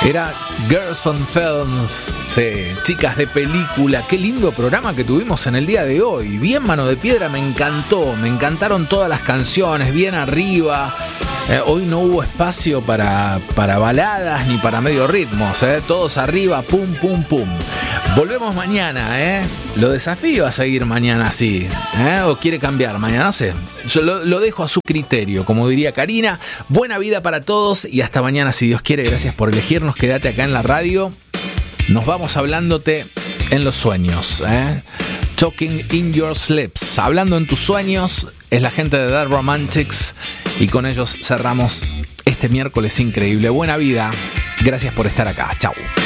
Era Girls on Films, sí, chicas de película. Qué lindo programa que tuvimos en el día de hoy. Bien Mano de Piedra, me encantó. Me encantaron todas las canciones, bien arriba. Hoy no hubo espacio para baladas ni para medio ritmos, todos arriba, pum, pum, pum. Volvemos mañana, Lo desafío a seguir mañana así, o quiere cambiar mañana, no sé. Yo lo dejo a su criterio, como diría Karina. Buena vida para todos y hasta mañana si Dios quiere. Gracias por elegirnos, quédate acá en la radio. Nos vamos hablándote en los sueños, Talking in your sleeps, hablando en tus sueños, es la gente de Dead Romantics y con ellos cerramos este miércoles increíble. Buena vida, gracias por estar acá, chau.